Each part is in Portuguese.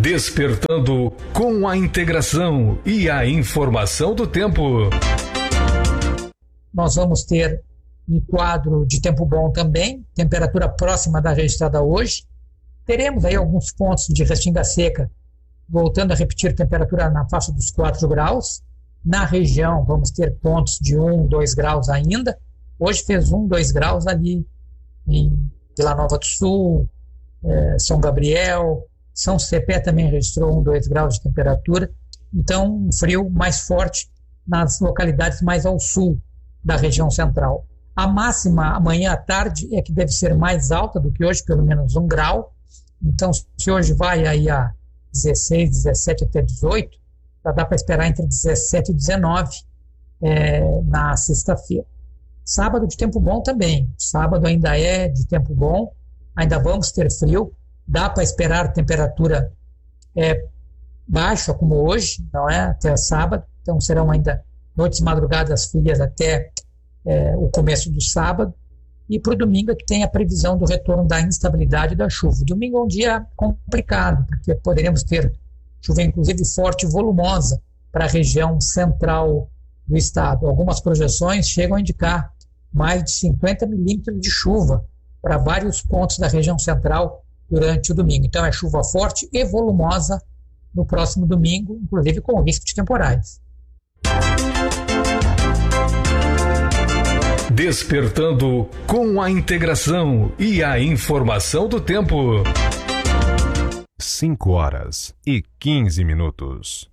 Despertando com a integração e a informação do tempo. Nós vamos ter um quadro de tempo bom também, temperatura próxima da registrada hoje. Teremos aí alguns pontos de restinga seca, voltando a repetir temperatura na faixa dos 4 graus. Na região vamos ter pontos de 1, 2 graus ainda. Hoje fez 1, 2 graus ali em Vila Nova do Sul, São Gabriel, São Cepé também registrou 1, 2 graus de temperatura. Então, um frio mais forte nas localidades mais ao sul da região central. A máxima amanhã à tarde é que deve ser mais alta do que hoje, pelo menos 1 grau. Então, se hoje vai aí a 16, 17 até 18, já dá para esperar entre 17 e 19 na sexta-feira. Sábado de tempo bom também. Sábado ainda é de tempo bom, ainda vamos ter frio. Dá para esperar temperatura baixa como hoje, não é? Até sábado. Então serão ainda noites e madrugadas frias até o começo do sábado. E para o domingo é que tem a previsão do retorno da instabilidade da chuva. Domingo é um dia complicado, porque poderemos ter chuva inclusive forte e volumosa para a região central do estado. Algumas projeções chegam a indicar mais de 50 milímetros de chuva para vários pontos da região central durante o domingo. Então é chuva forte e volumosa no próximo domingo, inclusive com risco de temporais. Despertando com a integração e a informação do tempo. 5h15.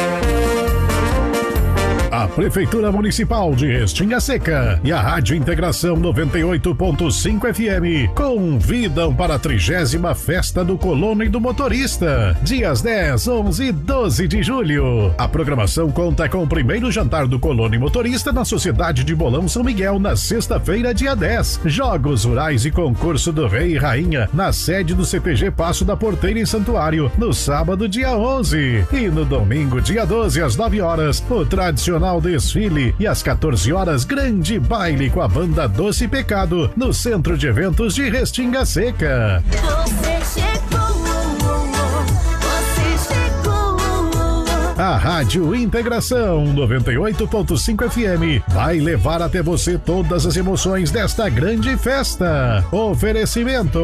A Prefeitura Municipal de Restinga Seca e a Rádio Integração 98.5 FM convidam para a 30ª Festa do Colono e do Motorista, dias 10, 11 e 12 de julho. A programação conta com o primeiro jantar do Colono e Motorista na Sociedade de Bolão São Miguel, na sexta-feira, dia 10. Jogos rurais e concurso do Rei e Rainha na sede do CPG Passo da Porteira em Santuário, no sábado, dia 11. E no domingo, dia 12, às 9 horas, o tradicional desfile e às 14 horas, grande baile com a banda Doce Pecado no Centro de Eventos de Restinga Seca. Você chegou. A Rádio Integração 98.5 FM vai levar até você todas as emoções desta grande festa. Oferecimento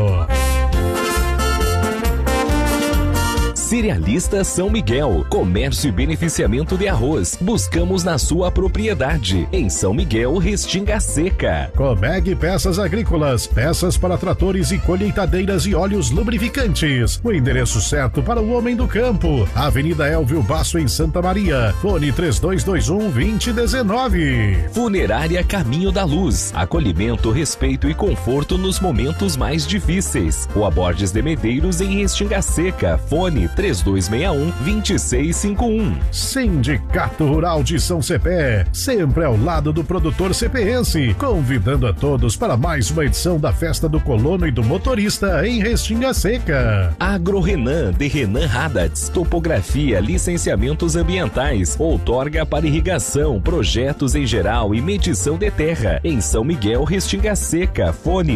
Cerealista São Miguel, comércio e beneficiamento de arroz. Buscamos na sua propriedade. Em São Miguel, Restinga Seca. Comeg Peças Agrícolas, peças para tratores e colheitadeiras e óleos lubrificantes. O endereço certo para o homem do campo. Avenida Elvio Basso, em Santa Maria. Fone 3221-2019. Funerária Caminho da Luz. Acolhimento, respeito e conforto nos momentos mais difíceis. Rua Borges de Medeiros, em Restinga Seca. Fone 3261-2651. Sindicato Rural de São Cepé, sempre ao lado do produtor cepeense, convidando a todos para mais uma edição da Festa do Colono e do Motorista em Restinga Seca. AgroRenan, de Renan Haddad, topografia, licenciamentos ambientais, outorga para irrigação, projetos em geral e medição de terra. Em São Miguel, Restinga Seca. Fone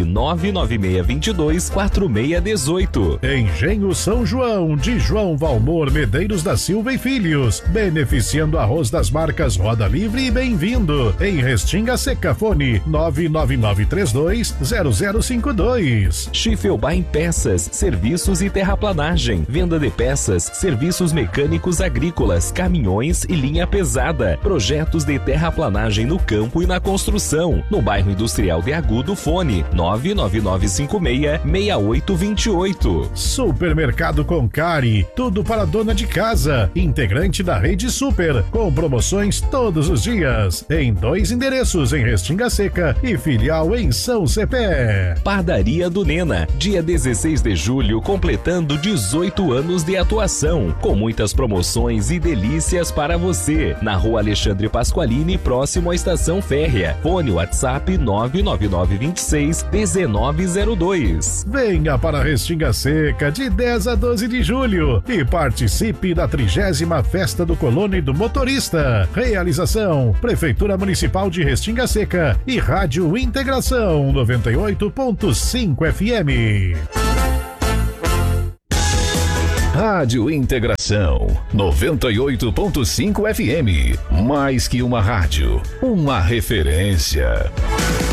99622-4618. Engenho São João, de João Valmor Medeiros da Silva e Filhos, beneficiando arroz das marcas Roda Livre e Bem-vindo. Em Restinga Seca, fone 999320052. Schiffelbein Peças, serviços e terraplanagem, venda de peças, serviços mecânicos agrícolas, caminhões e linha pesada, projetos de terraplanagem no campo e na construção, no bairro industrial de Agudo. Fone 99956-6828. Supermercado Concari, tudo para a dona de casa, integrante da Rede Super, com promoções todos os dias, em 2 endereços em Restinga Seca e filial em São Cepé. Padaria do Nena, dia 16 de julho, completando 18 anos de atuação, com muitas promoções e delícias para você, na Rua Alexandre Pasqualini, próximo à Estação Férrea. Fone WhatsApp 99926-1902. Venha para Restinga Seca de 10 a 12 de julho e participe da 30ª Festa do Colono e do Motorista. Realização: Prefeitura Municipal de Restinga Seca e Rádio Integração 98.5 FM. Rádio Integração 98.5 FM. Mais que uma rádio, uma referência.